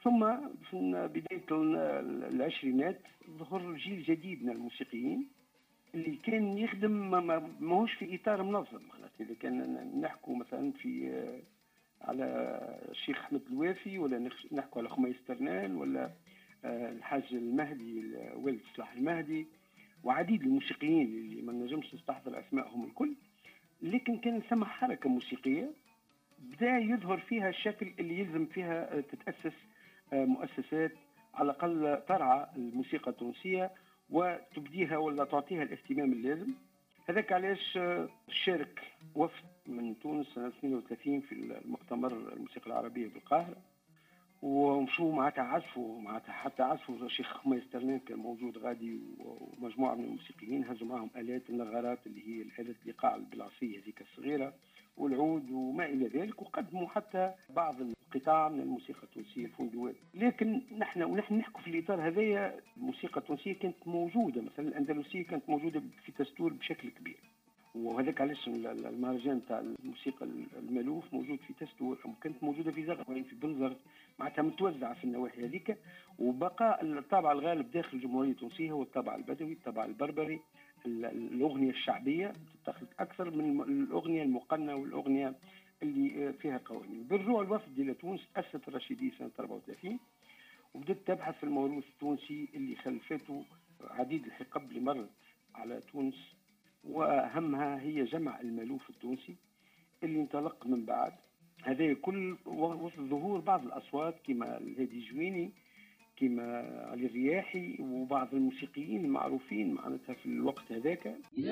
ثم في بداية العشرينات ظهر جيل جديد من الموسيقيين اللي كان يخدم ماهوش في إطار منظم. إذا كان نحكوا مثلا في على الشيخ أحمد الوافي، ولا نحكوا على خميس ترنان، ولا الحاج المهدي والد صلاح المهدي، وعديد الموسيقيين اللي ما نجمش نستحضر أسمائهم الكل، لكن كان ثم حركة موسيقية بدأ يظهر فيها الشكل اللي يلزم فيها تتأسس مؤسسات على الأقل ترعى الموسيقى التونسية وتبديها ولا تعطيها الاهتمام اللازم. هذاك علاش شارك وفد من تونس سنة 32 في المؤتمر الموسيقى العربية بالقاهرة، ومشوا معناتها عزفوا حتى عزفوا الشيخ خميس ترنان كان موجود غادي، ومجموعة من الموسيقيين هزوا معهم آلات النغارات اللي هي الآلات الإيقاع البلاصية هذيك الصغيرة والعود وما إلى ذلك، وقدموا حتى بعض القطاع من الموسيقى التونسية الفندوات. لكن ونحن نحكوا في الإطار هذايا الموسيقى التونسية كانت موجودة، مثلا الأندلسية كانت موجودة في تستور بشكل كبير، وهذاك علاش المهرجان تاع الموسيقى المالوف موجود في تستور، كانت موجوده في زغوان في بنزرت، معناتها متوزعه في النواحي هذيك. وبقى الطابع الغالب داخل الجمهوريه التونسيه هو الطابع البدوي، الطابع البربري، الاغنيه الشعبيه تتخذ اكثر من الاغنيه المقنه والاغنيه اللي فيها قوانين. بالرجوع الوفد الى تونس تاسست الرشيديه سنه 34 وبدات تبحث في الموروث التونسي اللي خلفته عديد الحقب اللي مرت على تونس، وأهمها هي جمع المالوف التونسي اللي انطلق من بعد هذا كل وسط ظهور بعض الأصوات كما الهادي جويني، كما علي الرياحي، وبعض الموسيقيين المعروفين معناتها في الوقت هذاك.